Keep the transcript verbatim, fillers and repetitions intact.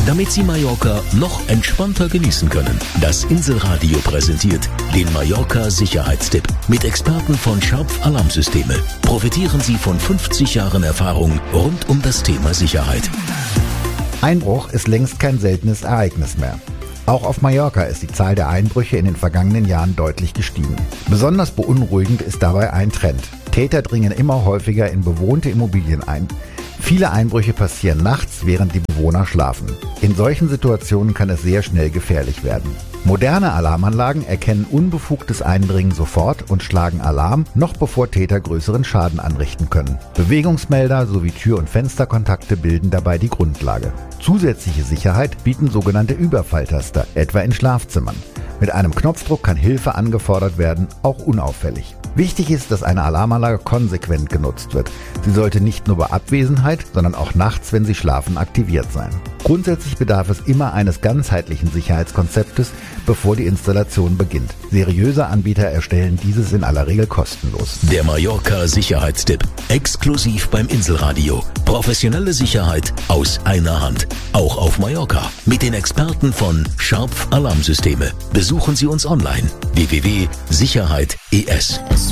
damit Sie Mallorca noch entspannter genießen können. Das Inselradio präsentiert den Mallorca Sicherheitstipp mit Experten von Scharpf Alarmsysteme. Profitieren Sie von fünfzig Jahren Erfahrung rund um das Thema Sicherheit. Einbruch ist längst kein seltenes Ereignis mehr. Auch auf Mallorca ist die Zahl der Einbrüche in den vergangenen Jahren deutlich gestiegen. Besonders beunruhigend ist dabei ein Trend. Täter dringen immer häufiger in bewohnte Immobilien ein. Viele Einbrüche passieren nachts, während die Bewohner schlafen. In solchen Situationen kann es sehr schnell gefährlich werden. Moderne Alarmanlagen erkennen unbefugtes Eindringen sofort und schlagen Alarm, noch bevor Täter größeren Schaden anrichten können. Bewegungsmelder sowie Tür- und Fensterkontakte bilden dabei die Grundlage. Zusätzliche Sicherheit bieten sogenannte Überfalltaster, etwa in Schlafzimmern. Mit einem Knopfdruck kann Hilfe angefordert werden, auch unauffällig. Wichtig ist, dass eine Alarmanlage konsequent genutzt wird. Sie sollte nicht nur bei Abwesenheit, sondern auch nachts, wenn Sie schlafen, aktiviert sein. Grundsätzlich bedarf es immer eines ganzheitlichen Sicherheitskonzeptes, bevor die Installation beginnt. Seriöse Anbieter erstellen dieses in aller Regel kostenlos. Der Mallorca Sicherheitstipp. Exklusiv beim Inselradio. Professionelle Sicherheit aus einer Hand. Auch auf Mallorca. Mit den Experten von Scharpf Alarmsysteme. Besuchen Sie uns online. w w w punkt sicherheit punkt e s